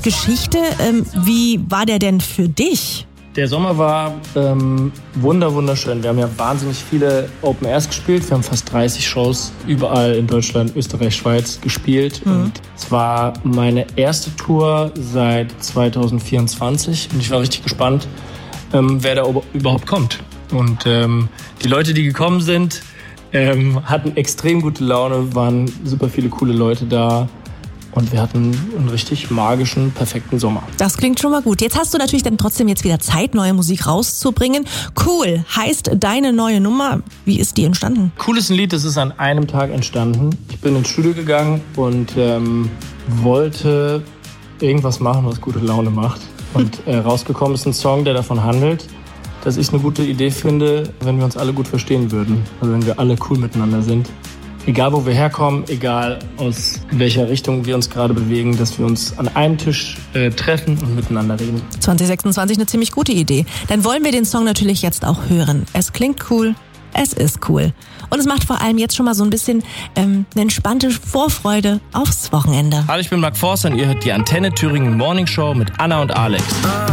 Geschichte. Wie war der denn für dich? Der Sommer war wunderschön. Wir haben ja wahnsinnig viele Open Airs gespielt. Wir haben fast 30 Shows überall in Deutschland, Österreich, Schweiz gespielt. Und es war meine erste Tour seit 2024. Und ich war richtig gespannt, wer da überhaupt kommt. Und die Leute, die gekommen sind, hatten extrem gute Laune, waren super viele coole Leute da. Und wir hatten einen richtig magischen, perfekten Sommer. Das klingt schon mal gut. Jetzt hast du natürlich dann trotzdem jetzt wieder Zeit, neue Musik rauszubringen. Cool heißt deine neue Nummer. Wie ist die entstanden? Cool ist ein Lied, das ist an einem Tag entstanden. Ich bin ins Studio gegangen und wollte irgendwas machen, was gute Laune macht. Und rausgekommen ist ein Song, der davon handelt, dass ich es eine gute Idee finde, wenn wir uns alle gut verstehen würden. Also wenn wir alle cool miteinander sind. Egal, wo wir herkommen, egal aus welcher Richtung wir uns gerade bewegen, dass wir uns an einem Tisch treffen und miteinander reden. 2026 eine ziemlich gute Idee. Dann wollen wir den Song natürlich jetzt auch hören. Es klingt cool, es ist cool. Und es macht vor allem jetzt schon mal so ein bisschen eine entspannte Vorfreude aufs Wochenende. Hallo, ich bin Mark Forster und ihr hört die Antenne Thüringen Morning Show mit Anna und Alex.